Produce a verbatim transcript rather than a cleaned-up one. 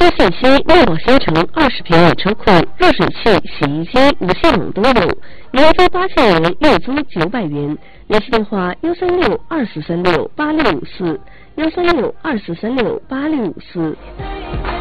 信息：万宝新城二十平米车库、热水器、洗衣机、无线网都有，原租八千元，月租九百元。联系电话：幺三六二四三六八六五四，幺三六二四三六八六五四。